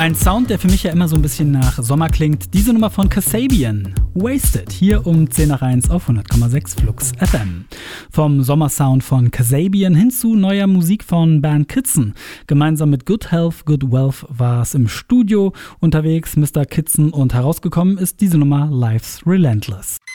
Ein Sound, der für mich ja immer so ein bisschen nach Sommer klingt. Diese Nummer von Kasabian. Wasted, hier um 10 nach 1 auf 100,6 Flux FM. Vom Sommersound von Kasabian hin zu neuer Musik von Bernd Kitzen. Gemeinsam mit Good Health, Good Wealth war es im Studio unterwegs, Mr. Kitzen, und herausgekommen ist diese Nummer Life's Relentless.